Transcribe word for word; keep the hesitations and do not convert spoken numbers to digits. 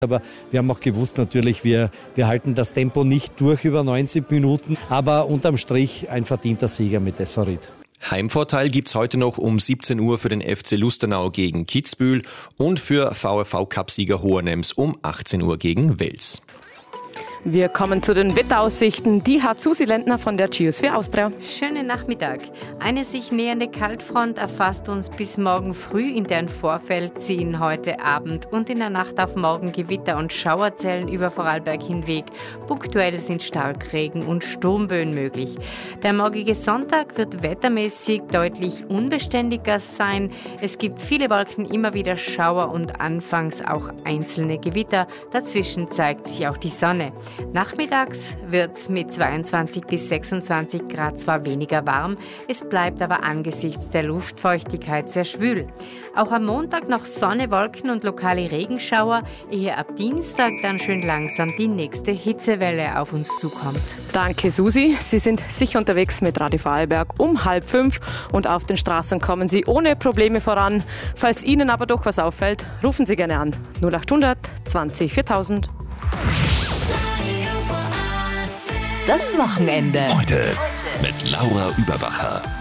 Aber wir haben auch gewusst natürlich, wir, wir halten das Tempo nicht durch über neunzig Minuten. Aber unterm Strich ein verdienter Sieger mit SV Ried. Heimvorteil gibt's heute noch um siebzehn Uhr für den F C Lustenau gegen Kitzbühel und für VfV-Cupsieger Hohenems um achtzehn Uhr gegen Wels. Wir kommen zu den Wetteraussichten. Die hat Susi Lendner von der Geosphere Austria. Schönen Nachmittag. Eine sich nähernde Kaltfront erfasst uns bis morgen früh, in deren Vorfeld ziehen heute Abend und in der Nacht auf morgen Gewitter und Schauerzellen über Vorarlberg hinweg. Punktuell sind Starkregen und Sturmböen möglich. Der morgige Sonntag wird wettermäßig deutlich unbeständiger sein. Es gibt viele Wolken, immer wieder Schauer und anfangs auch einzelne Gewitter. Dazwischen zeigt sich auch die Sonne. Nachmittags wird es mit zweiundzwanzig bis sechsundzwanzig Grad zwar weniger warm, es bleibt aber angesichts der Luftfeuchtigkeit sehr schwül. Auch am Montag noch Sonne, Wolken und lokale Regenschauer, ehe ab Dienstag dann schön langsam die nächste Hitzewelle auf uns zukommt. Danke Susi. Sie sind sicher unterwegs mit Radio Vorarlberg um halb fünf und auf den Straßen kommen Sie ohne Probleme voran. Falls Ihnen aber doch was auffällt, rufen Sie gerne an. null acht hundert zwanzig viertausend. Das Wochenende. Heute mit Laura Überbacher.